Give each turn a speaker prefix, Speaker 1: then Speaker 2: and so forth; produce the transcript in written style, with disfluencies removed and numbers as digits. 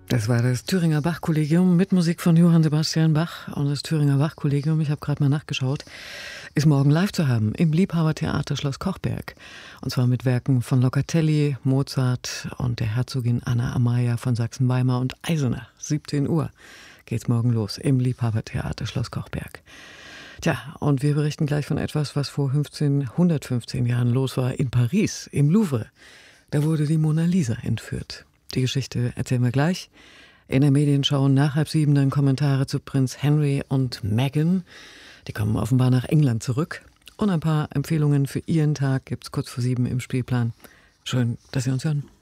Speaker 1: Das war das Thüringer Bach-Kollegium mit Musik von Johann Sebastian Bach. Und das Thüringer Bach-Kollegium, ich habe gerade mal nachgeschaut, ist morgen live zu haben im Liebhabertheater Schloss Kochberg. Und zwar mit Werken von Locatelli, Mozart und der Herzogin Anna Amalia von Sachsen-Weimar und Eisenach. 17 Uhr geht's morgen los im Liebhabertheater Schloss Kochberg. Tja, und wir berichten gleich von etwas, was vor 115 Jahren los war in Paris, im Louvre. Da wurde die Mona Lisa entführt. Die Geschichte erzählen wir gleich. In der Medienschau nach 6:30 dann Kommentare zu Prinz Henry und Meghan. Die kommen offenbar nach England zurück. Und ein paar Empfehlungen für Ihren Tag gibt's kurz vor 7 im Spielplan. Schön, dass Sie uns hören.